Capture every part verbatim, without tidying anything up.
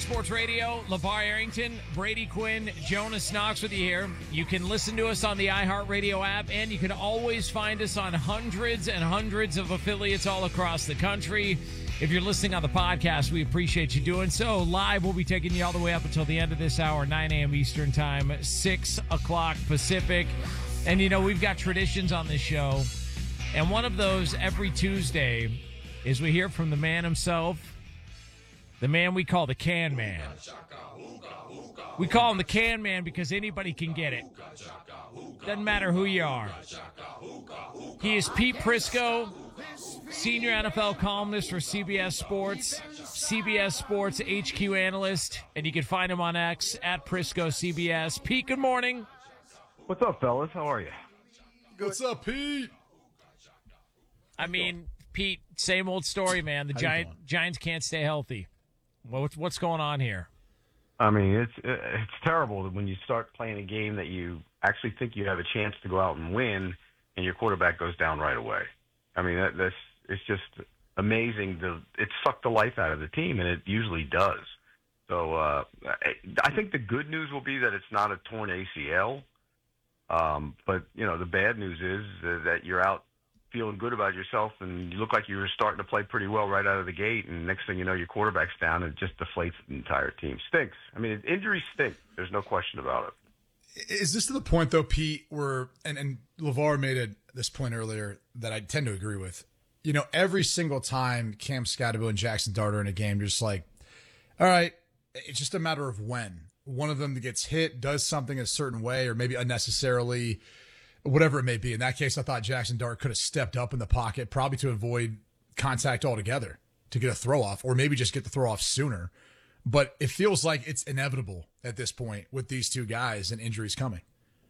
Sports Radio, LeVar Arrington, Brady Quinn, Jonas Knox with you here. You can listen to us on the iHeartRadio app, and you can always find us on hundreds and hundreds of affiliates all across the country. If you're listening on the podcast, we appreciate you doing so. Live, we'll be taking you all the way up until the end of this hour, nine a.m. Eastern Time, six o'clock Pacific. And, you know, we've got traditions on this show, and one of those every Tuesday is we hear from the man himself, the man we call the Can Man. We call him the Can Man because anybody can get it. Doesn't matter who you are. He is Pete Prisco, senior N F L columnist for C B S Sports, C B S Sports H Q analyst, and you can find him on X at Prisco C B S. Pete, good morning. What's up, fellas? How are you? What's up, Pete? I mean, Pete, same old story, man. The Giant, Giants can't stay healthy. What's what's going on here? I mean, it's it's terrible when you start playing a game that you actually think you have a chance to go out and win, and your quarterback goes down right away. I mean, that, that's it's just amazing. The it sucked the life out of the team, and it usually does. So uh, I, I think the good news will be that it's not a torn A C L. Um, but you know, the bad news is that you're out feeling good about yourself, and you look like you were starting to play pretty well right out of the gate, and next thing you know, your quarterback's down, and it just deflates the entire team. Stinks. I mean, injuries stink. There's no question about it. Is this to the point, though, Pete, where, and, and LeVar made it this point earlier that I tend to agree with, you know, every single time Cam Scatterbo and Jackson Dart are in a game, you're just like, all right, it's just a matter of when. One of them that gets hit does something a certain way, or maybe unnecessarily, whatever it may be. In that case, I thought Jackson Dart could have stepped up in the pocket, probably to avoid contact altogether, to get a throw off, or maybe just get the throw off sooner. But it feels like it's inevitable at this point with these two guys and injuries coming.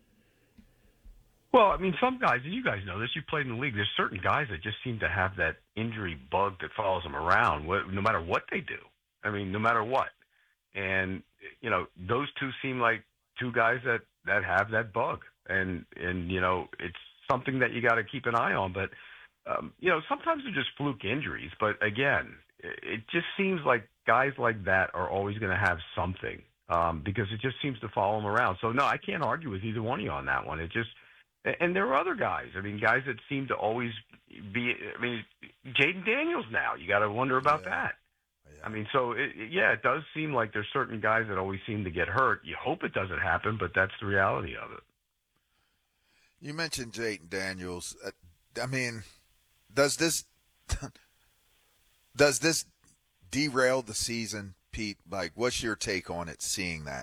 Well, I mean, some guys, and you guys know this, you played in the league, there's certain guys that just seem to have that injury bug that follows them around, no matter what they do. I mean, no matter what. And, you know, those two seem like two guys that, that have that bug. And, and you know, it's something that you got to keep an eye on. But, um, you know, sometimes they're just fluke injuries. But, again, it just seems like guys like that are always going to have something um, because it just seems to follow them around. So, no, I can't argue with either one of you on that one. It just – and there are other guys. I mean, guys that seem to always be – I mean, Jaden Daniels now. You got to wonder about yeah. that. Yeah. I mean, so, it, yeah, it does seem like there's certain guys that always seem to get hurt. You hope it doesn't happen, but that's the reality of it. You mentioned Jaden Daniels. I mean, does this does this derail the season, Pete? Like, what's your take on it, seeing that?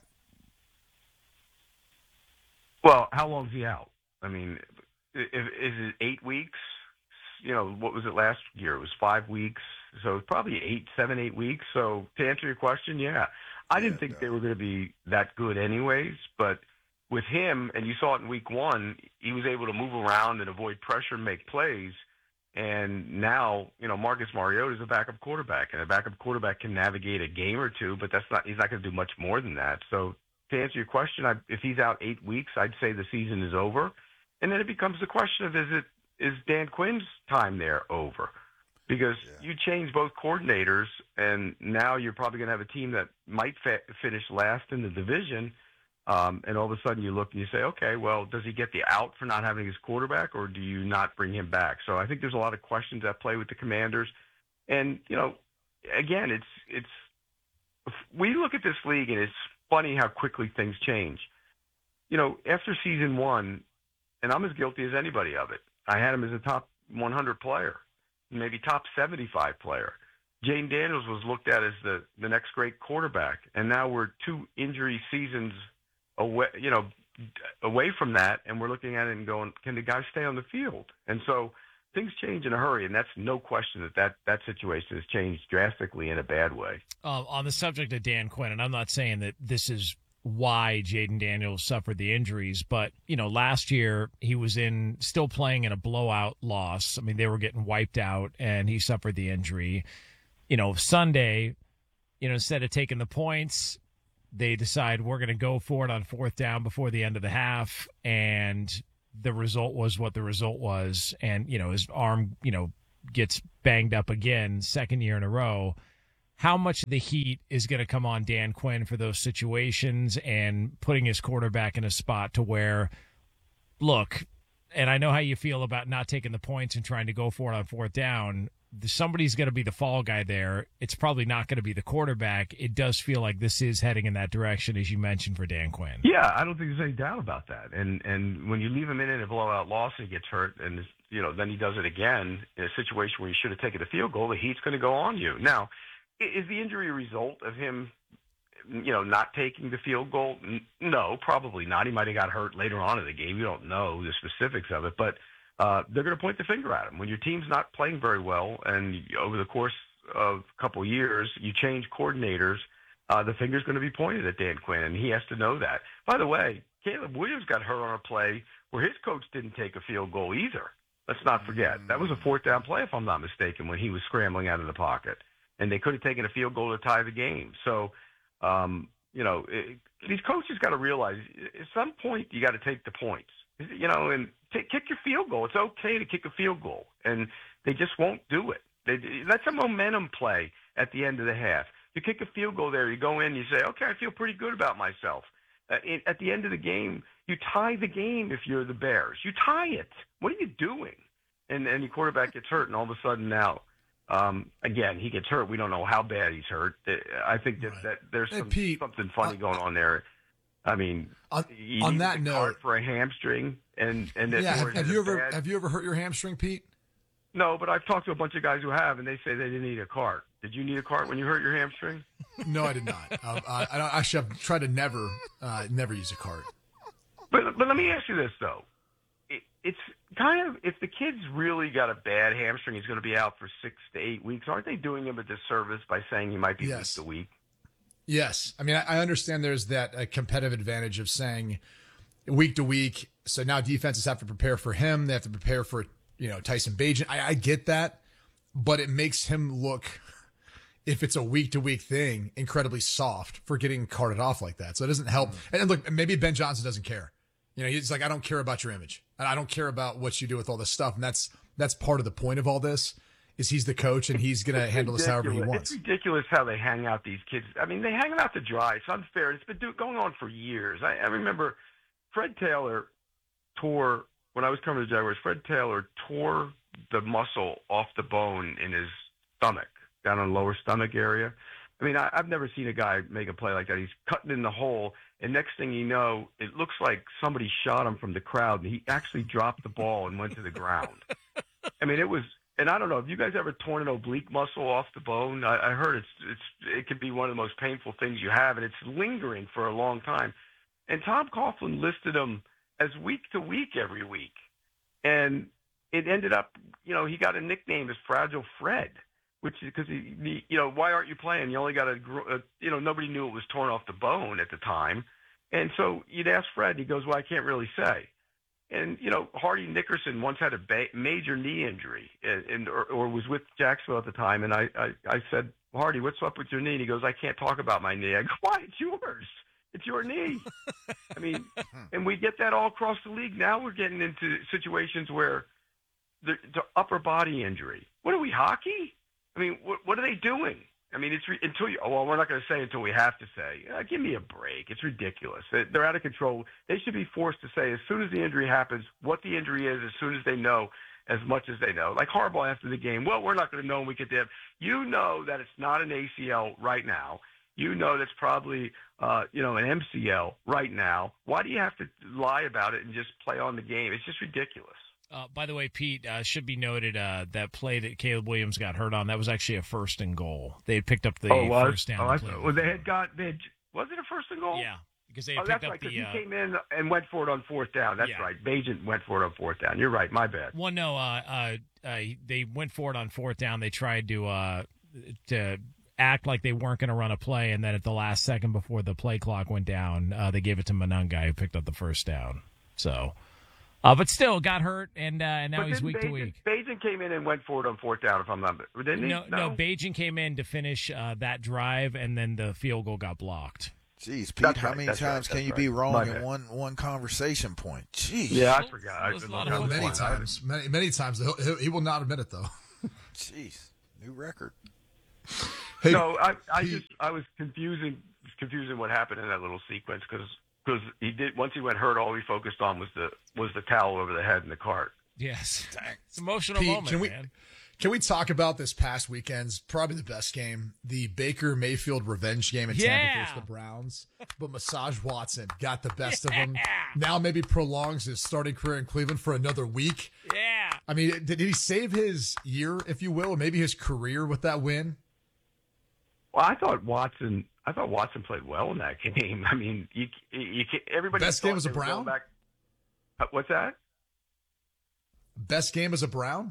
Well, how long is he out? I mean, if, is it eight weeks? You know, what was it last year? It was five weeks. So it's probably eight, seven, eight weeks. So to answer your question, yeah. I didn't yeah, think no. they were going to be that good anyways, but with him, and you saw it in week one, he was able to move around and avoid pressure and make plays. And now, you know, Marcus Mariota is a backup quarterback, and a backup quarterback can navigate a game or two, but that's not he's not going to do much more than that. So to answer your question, I, if he's out eight weeks, I'd say the season is over. And then it becomes the question of is it is Dan Quinn's time there over? Because yeah. you change both coordinators, and now you're probably going to have a team that might fa- finish last in the division. Um, and all of a sudden you look and you say, okay, well, does he get the out for not having his quarterback, or do you not bring him back? So I think there's a lot of questions at play with the Commanders. And, you know, again, it's it's we look at this league, and it's funny how quickly things change. You know, after season one, and I'm as guilty as anybody of it, I had him as a top one hundred player, maybe top seventy-five player. Jaden Daniels was looked at as the, the next great quarterback, and now we're two injury seasons away, you know, away from that, and we're looking at it and going, can the guy stay on the field? And so things change in a hurry, and that's no question that that, that situation has changed drastically in a bad way. Uh, on the subject of Dan Quinn, and I'm not saying that this is why Jaden Daniels suffered the injuries, but, you know, last year he was in still playing in a blowout loss. I mean, they were getting wiped out, and he suffered the injury. You know, Sunday, you know, instead of taking the points, they decide we're going to go for it on fourth down before the end of the half, and the result was what the result was. And, you know, his arm, you know, gets banged up again, second year in a row. how much the heat is going to come on Dan Quinn for those situations and putting his quarterback in a spot to where, look, and I know how you feel about not taking the points and trying to go for it on fourth down. Somebody's going to be the fall guy there. It's probably not going to be the quarterback. It does feel like this is heading in that direction, as you mentioned, for Dan Quinn. Yeah, I don't think there's any doubt about that. And and when you leave him in in a blowout loss and he gets hurt, and you know then he does it again in a situation where you should have taken a field goal, the heat's going to go on you. Now, is the injury a result of him, you know, not taking the field goal? No, probably not. He might have got hurt later on in the game. You don't know the specifics of it, but uh, they're going to point the finger at him. When your team's not playing very well and over the course of a couple of years you change coordinators, uh, the finger's going to be pointed at Dan Quinn, and he has to know that. By the way, Caleb Williams got hurt on a play where his coach didn't take a field goal either. Let's not forget. That was a fourth down play, if I'm not mistaken, when he was scrambling out of the pocket. And they could have taken a field goal to tie the game. So, um, you know, it, these coaches got to realize at some point you got to take the points, you know, and t- kick your field goal. It's okay to kick a field goal, and they just won't do it. They, that's a momentum play at the end of the half. You kick a field goal there, you go in, you say, okay, I feel pretty good about myself. Uh, it, at the end of the game, you tie the game if you're the Bears. You tie it. What are you doing? And, and your quarterback gets hurt, and all of a sudden now, Um, again, he gets hurt. We don't know how bad he's hurt. I think that, Right. that there's Hey, some, Pete, something funny uh, going on there. I mean, on, you on need that a note, card for a hamstring, and and that, yeah, or have, is have it you a ever bad- have you ever hurt your hamstring, Pete? No, but I've talked to a bunch of guys who have, and they say they didn't need a cart. Did you need a cart when you hurt your hamstring? No, I did not. uh, I, I actually have tried to never uh, never use a cart. But but let me ask you this though. It, it's kind of, if the kid's really got a bad hamstring, he's going to be out for six to eight weeks. Aren't they doing him a disservice by saying he might be Yes. week to week? Yes, I mean I, I understand there's that uh, competitive advantage of saying week to week. So now defenses have to prepare for him. They have to prepare for you know Tyson Bagent. I, I get that, but it makes him look, if it's a week to week thing, incredibly soft for getting carted off like that. So it doesn't help. And, and look, maybe Ben Johnson doesn't care. You know, he's like, I don't care about your image, and I don't care about what you do with all this stuff. And that's that's part of the point of all this. Is he's the coach and he's going to handle this however he wants. It's ridiculous how they hang out these kids. I mean, they hang them out to dry. It's unfair. It's been do- going on for years. I, I remember Fred Taylor tore, when I was coming to Jaguars, Fred Taylor tore the muscle off the bone in his stomach, down on the lower stomach area. I mean, I, I've never seen a guy make a play like that. He's cutting in the hole, and next thing you know, it looks like somebody shot him from the crowd, and he actually dropped the ball and went to the ground. I mean, it was... And I don't know, have you guys ever torn an oblique muscle off the bone? I, I heard it's it's it could be one of the most painful things you have, and it's lingering for a long time. And Tom Coughlin listed him as week to week every week, and it ended up, you know, he got a nickname as Fragile Fred, which is because he, he, you know, why aren't you playing? You only got a, a, you know, nobody knew it was torn off the bone at the time, and so you'd ask Fred, and he goes, well, I can't really say. And, you know, Hardy Nickerson once had a ba- major knee injury and, and or, or was with Jacksonville at the time. And I, I, I said, Hardy, what's up with your knee? And he goes, I can't talk about my knee. I go, why? It's yours. It's your knee. I mean, and we get that all across the league. Now we're getting into situations where the, the upper body injury. What are we, hockey? I mean, what, what are they doing? I mean, it's re- until you. Well, we're not going to say until we have to say. Uh, give me a break. It's ridiculous. They're out of control. They should be forced to say as soon as the injury happens what the injury is, as soon as they know, as much as they know. Like Harbaugh after the game. Well, we're not going to know when we get there. You know that it's not an A C L right now. You know that's probably uh, you know an M C L right now. Why do you have to lie about it and just play on the game? It's just ridiculous. Uh, by the way, Pete, uh, should be noted uh, that play that Caleb Williams got hurt on, that was actually a first and goal. They had picked up the oh, was? first down. Oh, I play thought, well, they had got. They had, was it a first and goal? Yeah, because they had Oh, picked that's up right, because the. he Uh, came in and went for it on fourth down. That's Yeah. right. Bagent went for it on fourth down. You're right. My bad. Well, no, uh, uh, uh, they went for it on fourth down. They tried to uh, to act like they weren't going to run a play, and then at the last second before the play clock went down, uh, they gave it to Monangai, who picked up the first down. So, uh, but still got hurt, and uh, and now But he's didn't week to Bagent- week. Bagent came in and went for it on fourth down, if I'm not didn't he? No, no, Bagent came in to finish uh, that drive, and then the field goal got blocked. Jeez, Pete, That's how right, many that's right, times can that's you right. be My wrong in bad. one one conversation point? Jeez. Yeah, I forgot. It I was a did lot not of know many the point. times, many many times. He'll, he'll, he will not admit it though. Jeez. New record. Hey, No, I, I he- just I was confusing confusing what happened in that little sequence because because he did once he went hurt, all he focused on was the was the towel over the head in the cart. Yes. It's an emotional Pete, moment, can we man. can we talk about this past weekend's probably the best game, the Baker Mayfield revenge game in Yeah. Tampa versus the Browns? But Massage Watson got the best of him. Now maybe prolongs his starting career in Cleveland for another week. Yeah. I mean, did he save his year, if you will, or maybe his career with that win? Well, I thought Watson I thought Watson played well in that game. I mean, you you can't, everybody Best thought game as a they were going Brown? Back, Uh, what's that? Best game as a Brown?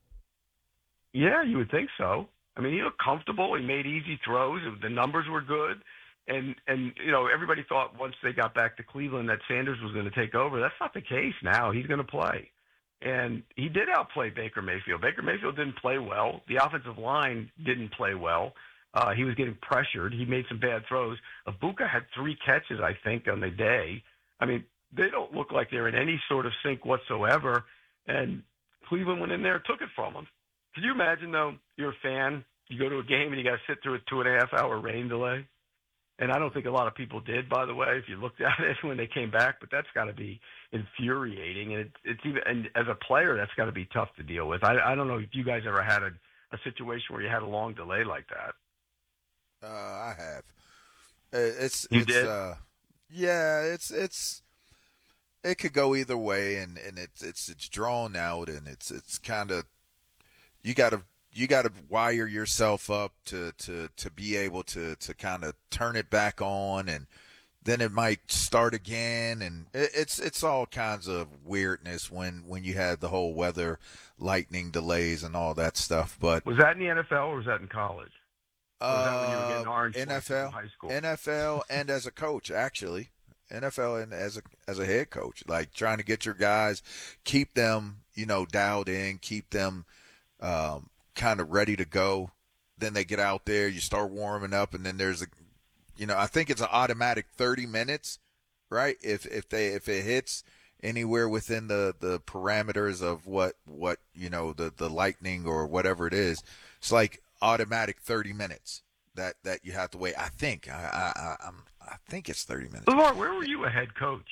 Yeah, you would think so. I mean, he looked comfortable. He made easy throws. The numbers were good. And, and you know, everybody thought once they got back to Cleveland that Sanders was going to take over. That's not the case now. He's going to play. And he did outplay Baker Mayfield. Baker Mayfield didn't play well. The offensive line didn't play well. Uh, he was getting pressured. He made some bad throws. Ibuka had three catches, I think, on the day. I mean, they don't look like they're in any sort of sync whatsoever. And Cleveland went in there and took it from them. Can you imagine, though, you're a fan, you go to a game and you got to sit through a two and a half hour rain delay? And I don't think a lot of people did, by the way, if you looked at it when they came back. But that's got to be infuriating, and it, it's even. And as a player, that's got to be tough to deal with. I, I don't know if you guys ever had a, a situation where you had a long delay like that. Uh, I have. Uh, It's You it's did? uh, yeah. It's it's it could go either way, and, and it's it's it's drawn out, and it's it's kind of you got to you got to wire yourself up to, to, to be able to, to kind of turn it back on, and then it might start again, and it, it's it's all kinds of weirdness when, when you have the whole weather, lightning delays, and all that stuff. But Was that in the N F L or was that in college? Or was that when you were getting uh, orange N F flags L, in high school? N F L, and as a coach, actually, N F L and as a as a head coach, like trying to get your guys, keep them, you know, dialed in, keep them um, kind of ready to go. Then they get out there, you start warming up, and then there's a, you know, I think it's an automatic thirty minutes, right? If if they if it hits anywhere within the, the parameters of what what you know the the lightning or whatever it is, it's like automatic thirty minutes that, that you have to wait. I think I I I'm, I think it's thirty minutes. LeVar, where were you a head coach?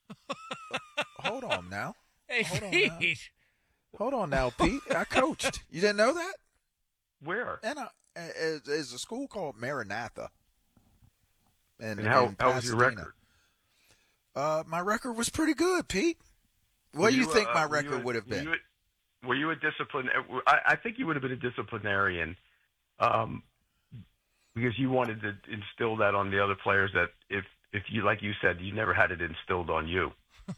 Hold on now. Hey, Hold on now. Pete. Hold on now, Pete. I coached. You didn't know that? Where? And uh, is is a school called Maranatha. And, And how, in how was your Pasadena. record? Uh, my record was pretty good, Pete. What do you, Were think uh, my were you record a- would have were been? you a- Were you a discipline? I, I think you would have been a disciplinarian, um, because you wanted to instill that on the other players. That if if you, like you said, you never had it instilled on you.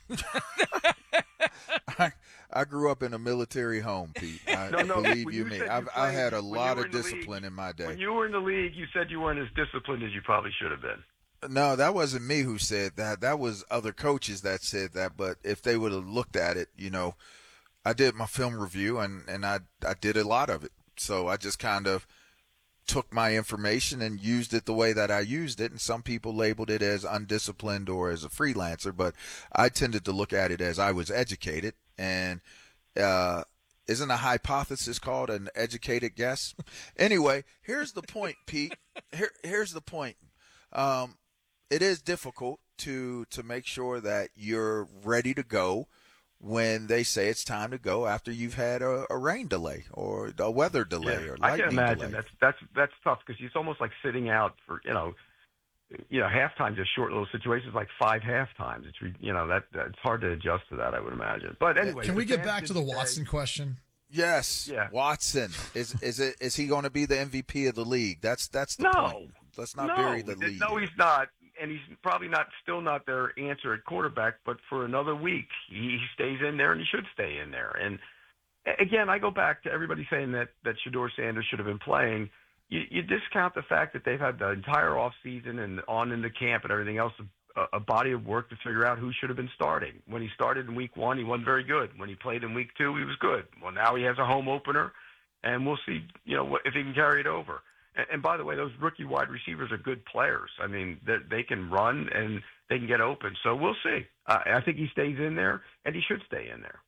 I, I grew up in a military home, Pete. I, No, no, believe when you you me. said you I've, I played- had a when you lot were of in the discipline league- in my day. When you were in the league, you said you weren't as disciplined as you probably should have been. No, that wasn't me who said that. That was other coaches that said that. But if they would have looked at it, you know, I did my film review and, and I, I did a lot of it. So I just kind of took my information and used it the way that I used it. And some people labeled it as undisciplined or as a freelancer. But I tended to look at it as I was educated. And uh, isn't a hypothesis called an educated guess? Anyway, here's the point, Pete. Here, here's the point. Um, it is difficult to to make sure that you're ready to go when they say it's time to go after you've had a, a rain delay or a weather delay Yeah, or I lightning can imagine delay. that's that's that's tough because it's almost like sitting out for you know, you know, halftime just short little situations like five half times. It's re- you know that it's hard to adjust to that. I would imagine. But anyway, Can we the get fans back to the did say- Watson question? Yes, Yeah. Watson is is it is he going to be the M V P of the league? That's that's the No, point. Let's not no, bury the th- lead. No, here. he's not, and he's probably not still not their answer at quarterback. But for another week, he stays in there, and he should stay in there. And a- again, I go back to everybody saying that that Shador Sanders should have been playing. You, you discount the fact that they've had the entire off season and on into camp and everything else, a, a body of work to figure out who should have been starting. When he started in week one, he wasn't very good. When he played in week two, he was good. Well, now he has a home opener, and we'll see, you know, what- if he can carry it over. And, and by the way, those rookie wide receivers are good players. I mean, they they can run and they can get open. So we'll see. Uh, I think he stays in there, and he should stay in there.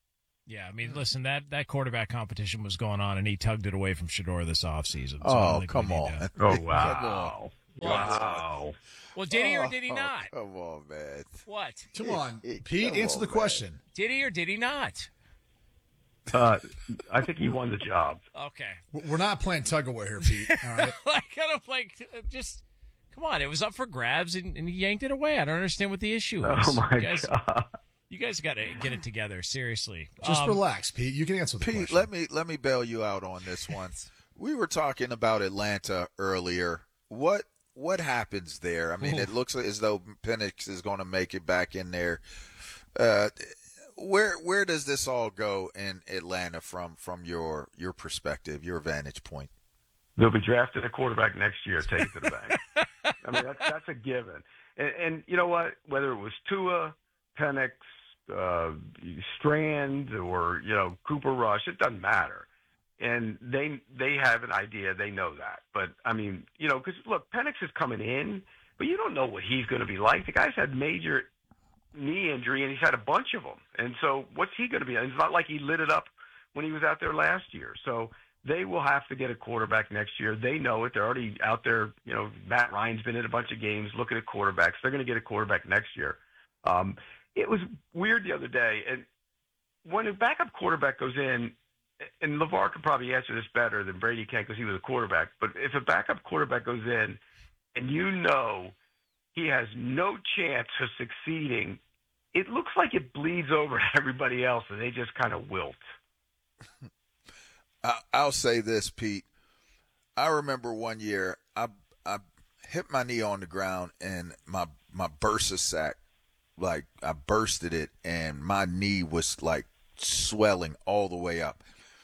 Yeah, I mean, listen, that, that quarterback competition was going on, and he tugged it away from Shedeur this offseason. So I don't Oh, think come we need on. to- Oh, wow. What? Wow. Well, did he or Oh, did he not? Come on, man. What? Come on, Hey, Pete, come answer on, the man. question. Did he or did he not? Uh, I think he won the job. Okay. We're not playing tug of war here, Pete. All right. I kind of like, just, come on. It was up for grabs, and, and he yanked it away. I don't understand what the issue is. Oh, my you guys, God. You guys got to get it together, seriously. Just Um, relax, Pete. You can answer the Pete, question. let me let me bail you out on this one. We were talking about Atlanta earlier. What what happens there? I mean, Ooh. it looks as though Penix is going to make it back in there. Uh, where where does this all go in Atlanta from from your your perspective, your vantage point? They'll be drafting a quarterback next year. Take it to the bank. I mean, that's, that's a given. And, and you know what? Whether it was Tua, Penix, uh, Strand, or you know Cooper Rush, it doesn't matter. And they they have an idea. They know that. But I mean, you know, because look, Penix is coming in, but you don't know what he's going to be like. The guy's had major knee injury, and he's had a bunch of them. And so, what's he going to be? It's not like he lit it up when he was out there last year. So they will have to get a quarterback next year. They know it. They're already out there. You know, Matt Ryan's been in a bunch of games looking at quarterbacks. They're going to get a quarterback next year. Um, it was weird the other day, and when a backup quarterback goes in, and LeVar could probably answer this better than Brady can because he was a quarterback, but if a backup quarterback goes in and you know he has no chance of succeeding, it looks like it bleeds over to everybody else, and they just kind of wilt. I, I'll say this, Pete. I remember one year I I hit my knee on the ground and my my bursa sac, like I bursted it, and my knee was like swelling all the way up.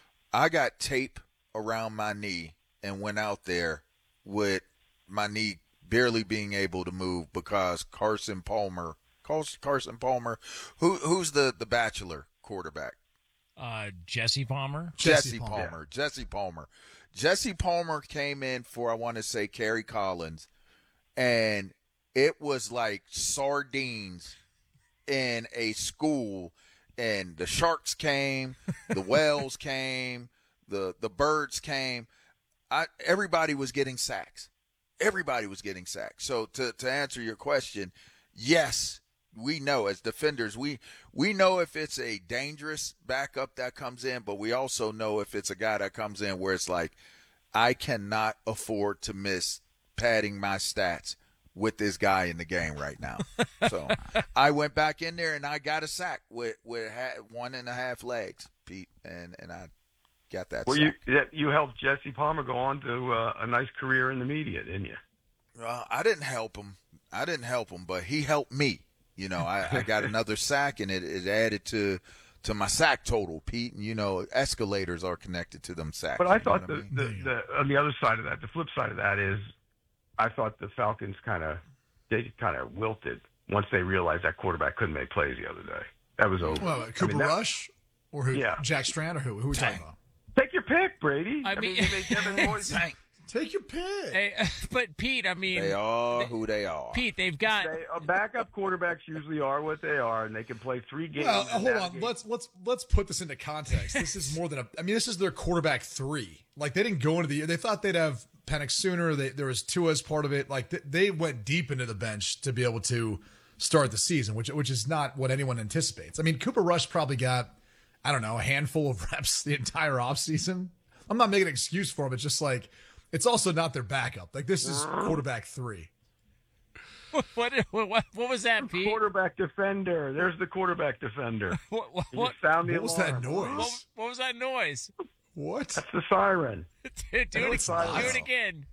I got tape around my knee and went out there with my knee barely being able to move because Carson Palmer, Carson Palmer, who who's the the Bachelor quarterback? Uh, Jesse Palmer. Jesse, Jesse Palmer. Palmer. Jesse Palmer. Jesse Palmer came in for, I want to say, Kerry Collins, and it was like sardines in a school. And the sharks came, the whales came, the the birds came. I, everybody was getting sacks. Everybody was getting sacks. So to to answer your question, yes. We know as defenders, we we know if it's a dangerous backup that comes in, but we also know if it's a guy that comes in where it's like, I cannot afford to miss padding my stats with this guy in the game right now. So I went back in there and I got a sack with with one and a half legs, Pete, and and I got that. Well, sack. you you helped Jesse Palmer go on to uh, a nice career in the media, didn't you? Uh, I didn't help him. I didn't help him, but he helped me. You know, I, I got another sack, and it, it added to to my sack total, Pete. And, you know, escalators are connected to them sacks. But I you know thought what I the, mean? the, the on the other side of that, the flip side of that is, I thought the Falcons kind of they kind of wilted once they realized that quarterback couldn't make plays the other day. That was over. Well, Cooper I mean, that- Rush or who? Yeah. Jack Strand or who? Who are we talking about? Take your pick, Brady. I I, mean, mean- you made Devin Lloyd. Take your pick. Hey, but Pete, I mean, They are who they are. Pete, they've got. They, uh, backup quarterbacks usually are what they are, and they can play three games. Well, and hold on. navigate. Let's let's let's put this into context. This is more than a. I mean, this is their quarterback three. Like they didn't go into the year. They thought they'd have Penix sooner. They, there was Tua as part of it. Like th- they went deep into the bench to be able to start the season, which which is not what anyone anticipates. I mean, Cooper Rush probably got, I don't know, a handful of reps the entire offseason. I'm not making an excuse for him. It's just like it's also not their backup. Like this is quarterback three. What, what what what was that, Pete? Quarterback defender. There's the quarterback defender. What what, You what, sound the What was alarm. that noise? what, what was that noise? What? That's the siren. do, it, know do it's it not. again.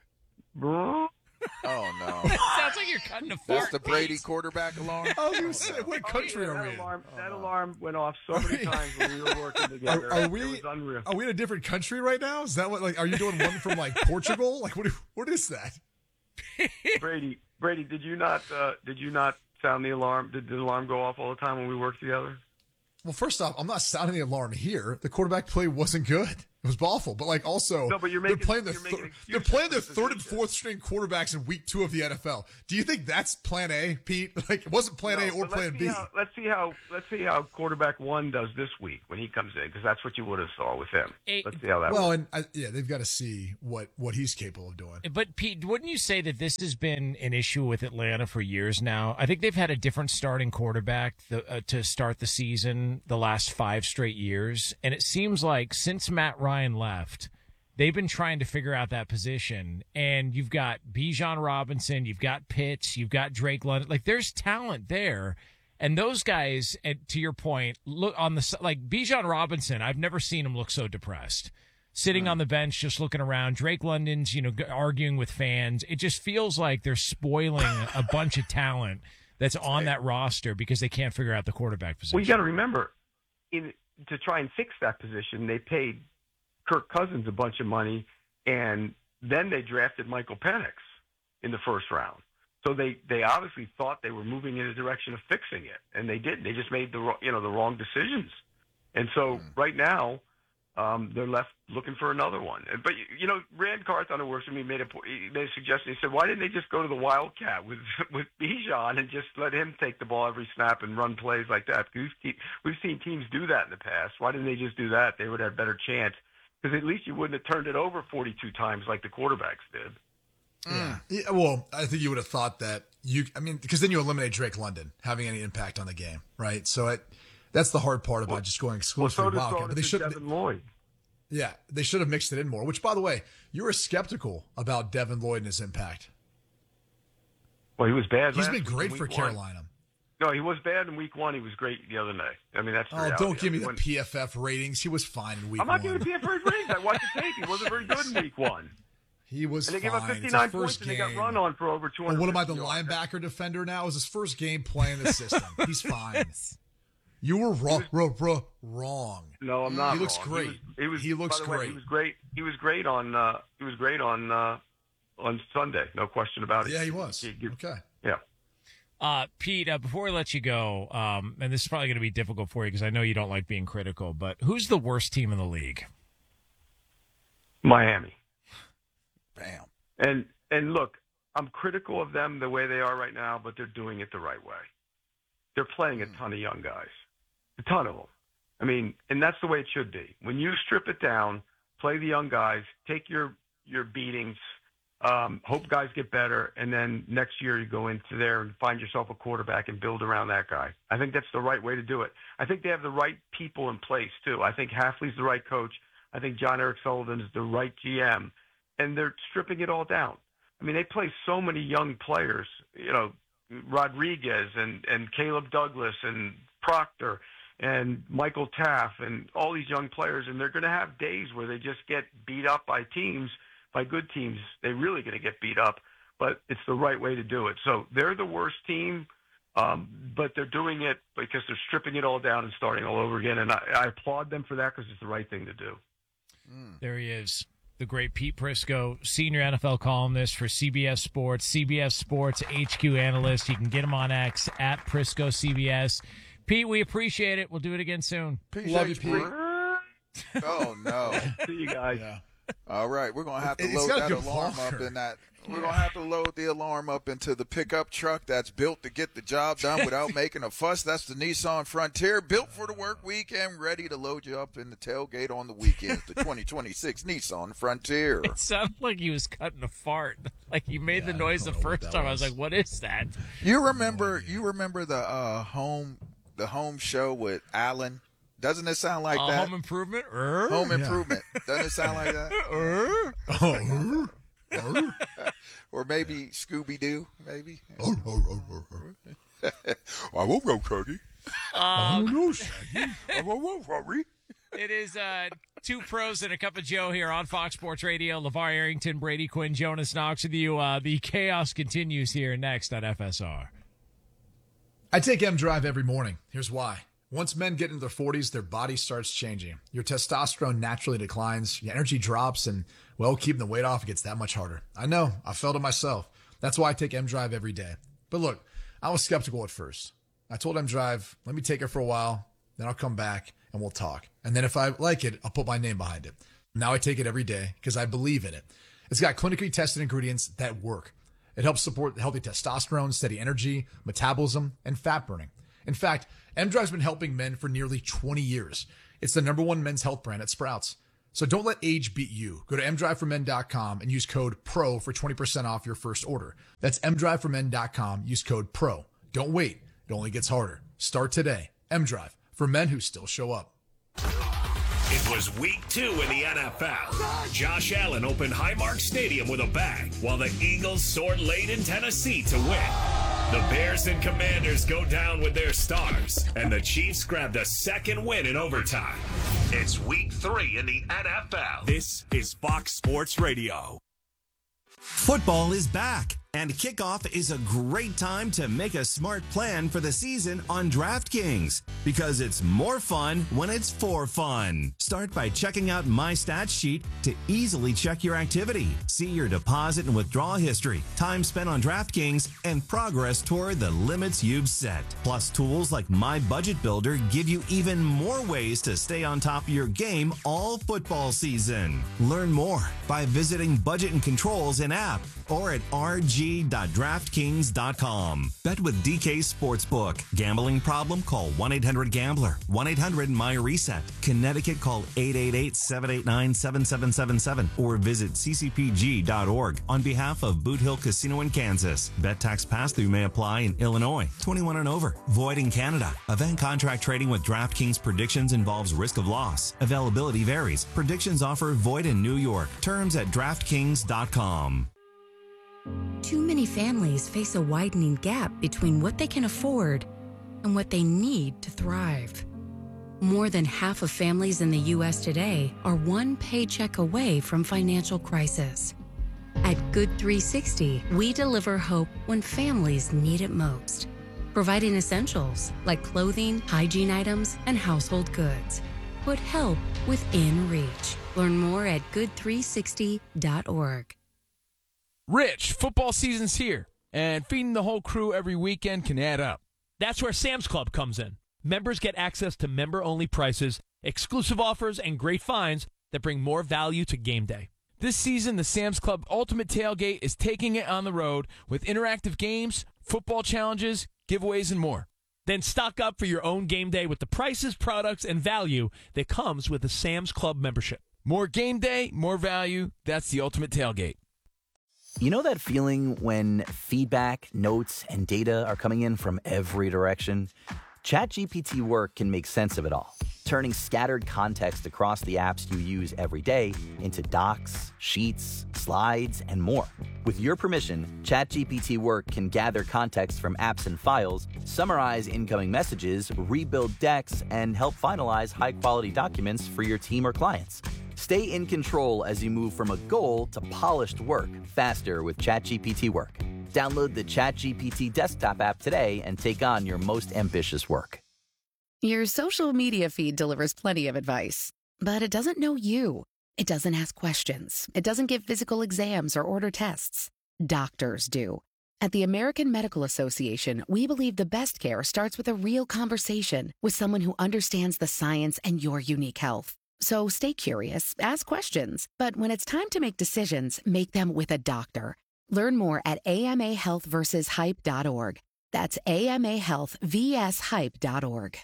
Oh, no. Sounds like you're cutting a fart. That's the Brady Pete. quarterback alarm? I was gonna say, what country that are we in? alarm, that alarm went off so many times when we were working together. Are, are It we was unreal. are we in a different country right now? Is that what like are you doing one from like Portugal? Like what what is that? Brady, Brady, did you not uh, did you not sound the alarm? Did the alarm go off all the time when we worked together? Well, first off, I'm not sounding the alarm here. The quarterback play wasn't good. It was awful. But like also, No, but you're they're making- playing their you're making thir- excuses they're playing for their the third and position. fourth string quarterbacks in week two of the N F L. Do you think that's Plan A, Pete? Like it wasn't Plan A No, or but Plan let's B. see how, let's see how let's see how quarterback one does this week when he comes in, because that's what you would have saw with him. Hey, Let's see how that. Well, works. and I, yeah, they've got to see what what he's capable of doing. But Pete, wouldn't you say that this has been an issue with Atlanta for years now? I think they've had a different starting quarterback the, uh, to start the season the last five straight years, and it seems like since Matt Ryan left, they've been trying to figure out that position. And you've got Bijan Robinson, you've got Pitts, you've got Drake London. Like there's talent there. And those guys, and to your point, look on the like Bijan Robinson. I've never seen him look so depressed, sitting on the bench, just looking around. Drake London's, you know, g- arguing with fans. It just feels like they're spoiling a bunch of talent that's on that roster because they can't figure out the quarterback position. Well, you got to remember, in to try and fix that position, they paid Kirk Cousins a bunch of money, and then they drafted Michael Penix in the first round. So they, they obviously thought they were moving in the direction of fixing it, and they didn't. They just made the wrong- you know the wrong decisions, and so right now um, they're left looking for another one. And- But you know, Rand Carthon, who works with me, made a po- he made a suggestion. He said, "Why didn't they just go to the Wildcat with with Bijan and just let him take the ball every snap and run plays like that?" Because we've, te- we've seen teams do that in the past. Why didn't they just do that? They would have a better chance. Because at least you wouldn't have turned it over forty-two times like the quarterbacks did. Yeah. Yeah, well, I think you would have thought that you. I mean, because then you eliminate Drake London having any impact on the game, right? So it that's the hard part about Well- just going Well, exclusively so does Wildcat. But they should. Devin Lloyd. Yeah, they should have mixed it in more. Which, by the way, you were skeptical about Devin Lloyd and his impact. Well, he was bad. He's last been week in great week for one. Carolina. No, he was bad in week one. He was great the other night. I mean, that's the Oh, reality. don't give me I mean, the when- P F F ratings. He was fine in week I'm not one. giving the P F F ratings. I watched the tape. He wasn't very good in week one. He was And they fine. gave up It's a fifty-nine first points and they got game. run on for over two hundred. Oh, what am I, the linebacker defender now? It was his first game playing the system. He's fine. You were wrong. Wrong. wrong, wrong. No, I'm not. He looks wrong. great. He, was, He looks by the way, great. He was great. He was great on. Uh, he was great on uh, on Sunday. No question about it. Yeah, he was. He- he- Okay. Yeah. Uh, Pete, uh, before we let you go, um, and this is probably going to be difficult for you because I know you don't like being critical, but who's the worst team in the league? Miami. Bam. And and look, I'm critical of them the way they are right now, but they're doing it the right way. They're playing a ton of young guys, a ton of them. I mean, and that's the way it should be. When you strip it down, play the young guys, take your your beatings, um, hope guys get better, and then next year you go into there and find yourself a quarterback and build around that guy. I think that's the right way to do it. I think they have the right people in place too. I think Hafley's the right coach. I think John Eric Sullivan is the right G M. And they're stripping it all down. I mean, they play so many young players, you know, Rodriguez and, and Caleb Douglas and Proctor and Michael Taff and all these young players, and they're going to have days where they just get beat up by teams, by good teams. They're really going to get beat up, but it's the right way to do it. So they're the worst team, um, but they're doing it because they're stripping it all down and starting all over again, and I, I applaud them for that because it's the right thing to do. There he is. The great Pete Prisco, senior N F L columnist for C B S Sports, C B S Sports H Q analyst. You can get him on X at Prisco C B S. Pete, we appreciate it. We'll do it again soon. Peace, Love you, H- Pete. Oh no! See you guys. Yeah. All right, we're gonna have to It's load got a that good alarm blocker. up in that. We're gonna have to load the alarm up into the pickup truck that's built to get the job done without making a fuss. That's the Nissan Frontier, built for the work week and ready to load you up in the tailgate on the weekends. The twenty twenty-six Nissan Frontier. It sounded like he was cutting a fart. Like he made Yeah, the I noise the don't know what first that time. I was was. like, what is that? You remember? You remember the uh, home the home show with Alan? Doesn't it sound like Uh, that? home improvement? Er? Home Yeah. Improvement. Doesn't it sound like that? Er? Oh, Or maybe Scooby Doo? Maybe. oh, oh, oh, oh, oh. I won't go, Cody. Oh, no, Shaggy. I won't go, Rory. It is uh, two pros and a cup of Joe here on Fox Sports Radio. LeVar Arrington, Brady Quinn, Jonas Knox with you. Uh, the chaos continues here next on F S R. I take M Drive every morning. Here's why. Once men get into their forties, their body starts changing. Your testosterone naturally declines, your energy drops, and, well, keeping the weight off gets that much harder. I know. I felt it myself. That's why I take M Drive every day. But look, I was skeptical at first. I told M Drive, let me take it for a while, then I'll come back and we'll talk. And then if I like it, I'll put my name behind it. Now I take it every day because I believe in it. It's got clinically tested ingredients that work. It helps support healthy testosterone, steady energy, metabolism, and fat burning. In fact, M-Drive's been helping men for nearly twenty years. It's the number one men's health brand at Sprouts. So don't let age beat you. Go to m drive for men dot com and use code PRO for twenty percent off your first order. That's m drive for men dot com. Use code PRO. Don't wait. It only gets harder. Start today. M-Drive, for men who still show up. It was week two in the N F L. Josh Allen opened Highmark Stadium with a bang, while the Eagles soared late in Tennessee to win. The Bears and Commanders go down with their stars, and the Chiefs grabbed a second win in overtime. It's week three in the N F L. This is Fox Sports Radio. Football is back, and kickoff is a great time to make a smart plan for the season on DraftKings, because it's more fun when it's for fun. Start by checking out My Stats Sheet to easily check your activity, see your deposit and withdrawal history, time spent on DraftKings, and progress toward the limits you've set. Plus, tools like My Budget Builder give you even more ways to stay on top of your game all football season. Learn more by visiting Budget and Controls in app or at r g dot draft kings dot com. Bet with D K Sportsbook. Gambling problem? Call one eight hundred gambler. one eight hundred my reset. Connecticut, call eight eight eight, seven eight nine, seven seven seven seven or visit c c p g dot org on behalf of Boot Hill Casino in Kansas. Bet tax pass-through may apply in Illinois. twenty-one and over. Void in Canada. Event contract trading with DraftKings predictions involves risk of loss. Availability varies. Predictions offer void in New York. Terms at draft kings dot com. Too many families face a widening gap between what they can afford and what they need to thrive. More than half of families in the U S today are one paycheck away from financial crisis. At Good three sixty, we deliver hope when families need it most, providing essentials like clothing, hygiene items, and household goods. Put help within reach. Learn more at good three sixty dot org. Rich, football season's here, and feeding the whole crew every weekend can add up. That's where Sam's Club comes in. Members get access to member-only prices, exclusive offers, and great finds that bring more value to game day. This season, the Sam's Club Ultimate Tailgate is taking it on the road with interactive games, football challenges, giveaways, and more. Then stock up for your own game day with the prices, products, and value that comes with a Sam's Club membership. More game day, more value. That's the Ultimate Tailgate. You know that feeling when feedback, notes, and data are coming in from every direction? ChatGPT Work can make sense of it all, turning scattered context across the apps you use every day into docs, sheets, slides, and more. With your permission, ChatGPT Work can gather context from apps and files, summarize incoming messages, rebuild decks, and help finalize high-quality documents for your team or clients. Stay in control as you move from a goal to polished work faster with ChatGPT Work. Download the ChatGPT desktop app today and take on your most ambitious work. Your social media feed delivers plenty of advice, but it doesn't know you. It doesn't ask questions. It doesn't give physical exams or order tests. Doctors do. At the American Medical Association, we believe the best care starts with a real conversation with someone who understands the science and your unique health. So stay curious, ask questions, but when it's time to make decisions, make them with a doctor. Learn more at A M A health versus hype dot org. That's A M A health versus hype dot org.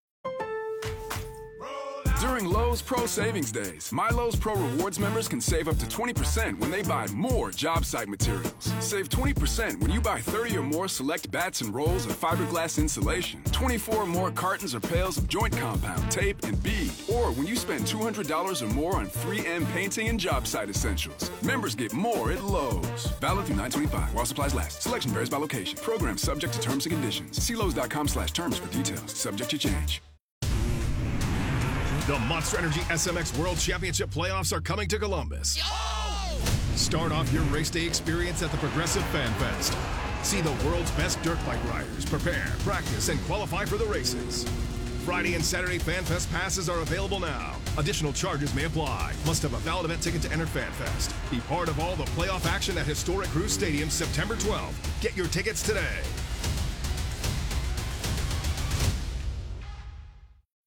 During Lowe's Pro Savings Days, My Lowe's Pro Rewards members can save up to twenty percent when they buy more job site materials. Save twenty percent when you buy thirty or more select bats and rolls of fiberglass insulation, twenty-four or more cartons or pails of joint compound, tape, and bead, or when you spend two hundred dollars or more on three M painting and job site essentials. Members get more at Lowe's. Valid through nine twenty-five while supplies last. Selection varies by location. Program subject to terms and conditions. See Lowe's dot com slash terms for details. Subject to change. The Monster Energy S M X World Championship playoffs are coming to Columbus. Yo! Start off your race day experience at the Progressive Fan Fest. See the world's best dirt bike riders prepare, practice, and qualify for the races. Friday and Saturday Fan Fest passes are available now. Additional charges may apply. Must have a valid event ticket to enter Fan Fest. Be part of all the playoff action at historic Crew Stadium September twelfth. Get your tickets today.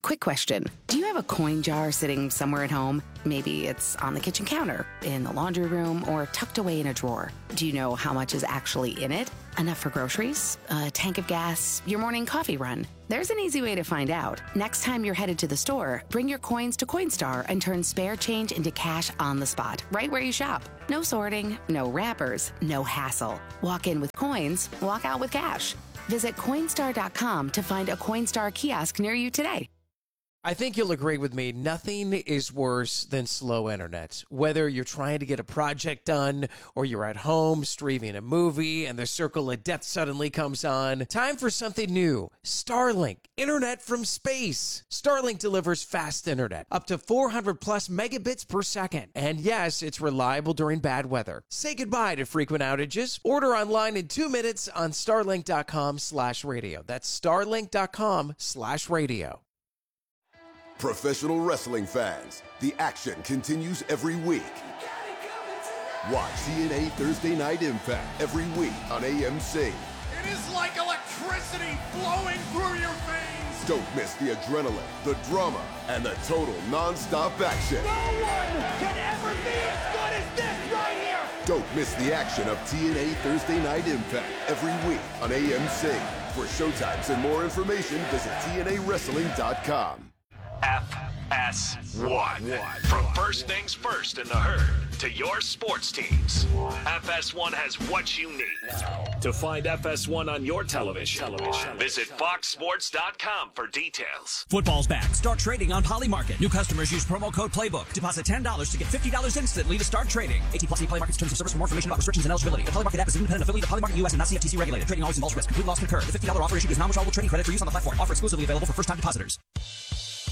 Quick question. Do you have a coin jar sitting somewhere at home? Maybe it's on the kitchen counter, in the laundry room, or tucked away in a drawer. Do you know how much is actually in it? Enough for groceries, a tank of gas, your morning coffee run? There's an easy way to find out. Next time you're headed to the store, bring your coins to Coinstar and turn spare change into cash on the spot, right where you shop. No sorting, no wrappers, no hassle. Walk in with coins, walk out with cash. Visit Coinstar dot com to find a Coinstar kiosk near you today. I think you'll agree with me. Nothing is worse than slow internet. Whether you're trying to get a project done or you're at home streaming a movie and the circle of death suddenly comes on, time for something new. Starlink, internet from space. Starlink delivers fast internet, up to four hundred plus megabits per second. And yes, it's reliable during bad weather. Say goodbye to frequent outages. Order online in two minutes on starlink dot com slash radio. That's starlink dot com slash radio. Professional wrestling fans, the action continues every week. Watch T N A Thursday Night Impact every week on A M C. It is like electricity flowing through your veins. Don't miss the adrenaline, the drama, and the total non-stop action. No one can ever be as good as this right here. Don't miss the action of T N A Thursday Night Impact every week on A M C. For showtimes and more information, visit T N A wrestling dot com. F S one. From first things first in the herd to your sports teams, F S one has what you need. To find F S one on your television, visit fox sports dot com for details. Football's back. Start trading on Polymarket. New customers use promo code Playbook. Deposit ten dollars to get fifty dollars instantly to start trading. eighteen plus Polymarket's terms of service. For more information about restrictions and eligibility. The Polymarket app is an independent affiliate of Polymarket U S and not C F T C regulated. Trading always involves risk. Complete loss concurred. The fifty dollars offer issued is non-withdrawable trading credit for use on the platform. Offer exclusively available for first-time depositors.